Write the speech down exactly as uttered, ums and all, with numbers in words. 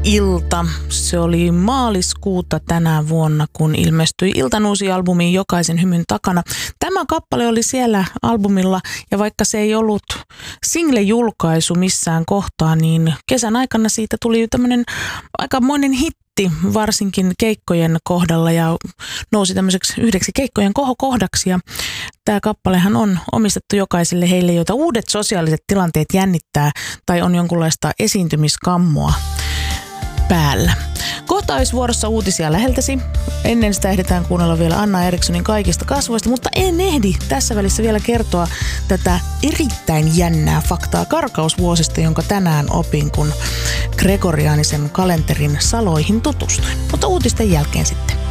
ilta. Se oli maaliskuuta tänä vuonna, kun ilmestyi Iltan uusi albumi Jokaisen hymyn takana. Tämä kappale oli siellä albumilla, ja vaikka se ei ollut single-julkaisu missään kohtaa, niin kesän aikana siitä tuli tämmöinen aikamoinen hitti, varsinkin keikkojen kohdalla, ja nousi tämmöiseksi yhdeksi keikkojen kohokohdaksi. Ja tämä kappalehan on omistettu jokaiselle heille, joita uudet sosiaaliset tilanteet jännittää tai on jonkunlaista esiintymiskammoa päällä. Kohta olisi vuorossa uutisia läheltäsi. Ennen sitä ehditään kuunnella vielä Anna Erikssonin Kaikista kasvoista, mutta en ehdi tässä välissä vielä kertoa tätä erittäin jännää faktaa karkausvuosista, jonka tänään opin, kun gregoriaanisen kalenterin saloihin tutustuin. Mutta uutisten jälkeen sitten.